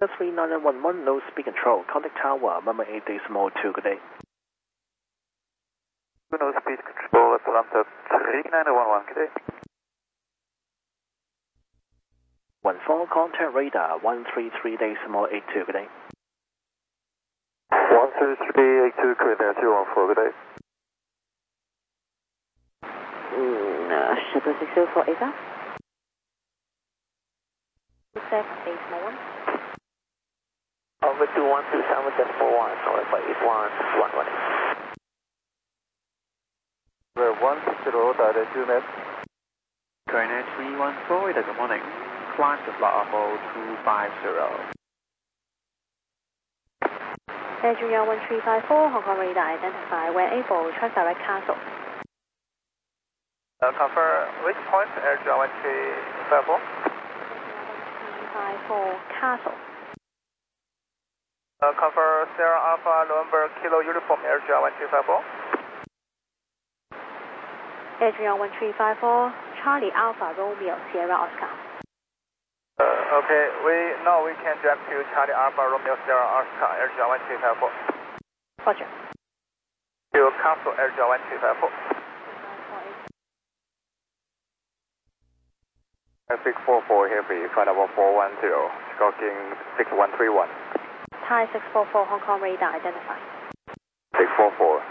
3911, no speed control. Contact tower, Mama 8 decimal 2, good day. No speed control, Atlanta 3911, good day. 14, contact radar 133 decimal 82, good day. 13382, correct there, 214, good day. Shuttle 604 Ava. Set decimal 1. Over 2127.41, sorry for 81118. Over 160, direct unit. Trainer 314, good morning. Climb to Bravo 250. Adrian 1354, Hong Kong radar identify when able, track direct Castle. Confirm which point, Adrian 1354? 1354, Castle. Confirm Sierra Alpha November Kilo Uniform, Adrian 1354? Adrian 1354, Charlie Alpha Romeo Sierra Oscar. Okay, now we can direct to Charlie Alpha Romeo Sierra Oscar, Adrian 1354. Roger. To Castle, Adrian 1354. 644 Heavy, flight level 410, stalking 6131. Thai 644, Hong Kong radar identify. 644,